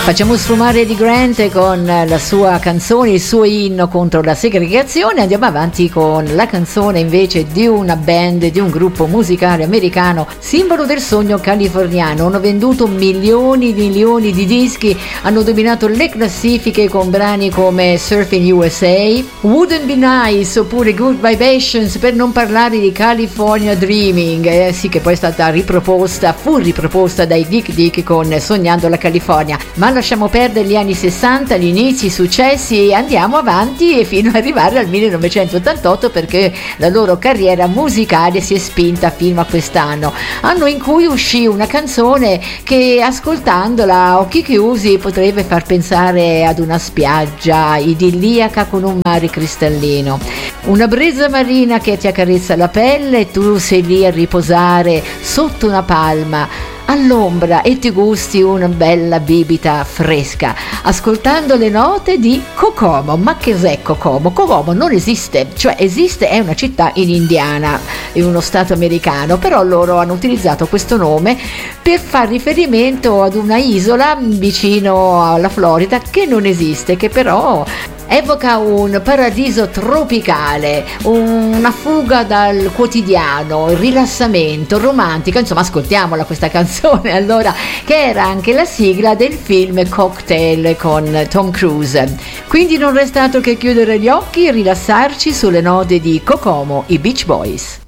Facciamo sfumare Eddie Grant con la sua canzone, il suo inno contro la segregazione. Andiamo avanti con la canzone invece di una band, di un gruppo musicale americano, simbolo del sogno californiano. Hanno venduto milioni di dischi, hanno dominato le classifiche con brani come Surfing USA, Wouldn't Be Nice oppure Good Vibrations, per non parlare di California Dreaming, sì, che poi è stata fu riproposta dai Dick Dick con Sognando la California. Ma lasciamo perdere gli anni 60, gli inizi, i successi, e andiamo avanti fino ad arrivare al 1988, perché la loro carriera musicale si è spinta fino a quest'anno, anno in cui uscì una canzone che ascoltandola a occhi chiusi potrebbe far pensare ad una spiaggia idilliaca con un mare cristallino, una brezza marina che ti accarezza la pelle e tu sei lì a riposare sotto una palma all'ombra e ti gusti una bella bibita fresca ascoltando le note di Kokomo. Ma che cos'è Kokomo? Kokomo non esiste, cioè esiste, è una città in Indiana, in uno stato americano, però loro hanno utilizzato questo nome per far riferimento ad una isola vicino alla Florida che non esiste, che però evoca un paradiso tropicale, una fuga dal quotidiano, il rilassamento, romantica. Insomma, ascoltiamola questa canzone allora, che era anche la sigla del film Cocktail con Tom Cruise. Quindi non resta altro che chiudere gli occhi e rilassarci sulle note di Kokomo, i Beach Boys.